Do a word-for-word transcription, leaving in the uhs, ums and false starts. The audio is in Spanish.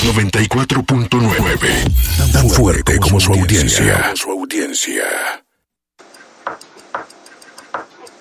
noventa y cuatro punto nueve. Tan fuerte como su audiencia. Su audiencia.